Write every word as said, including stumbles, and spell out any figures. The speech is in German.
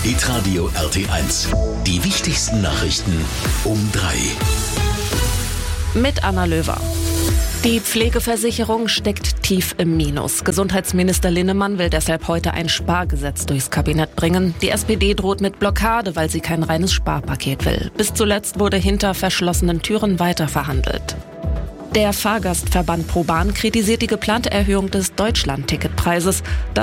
Hitradio R T eins. Die wichtigsten Nachrichten um drei. Mit Anna Löwer. Die Pflegeversicherung steckt tief im Minus. Gesundheitsminister Linnemann will deshalb heute ein Spargesetz durchs Kabinett bringen. Die S P D droht mit Blockade, weil sie kein reines Sparpaket will. Bis zuletzt wurde hinter verschlossenen Türen weiter verhandelt. Der Fahrgastverband ProBahn kritisiert die geplante Erhöhung des Deutschland-Ticketpreises.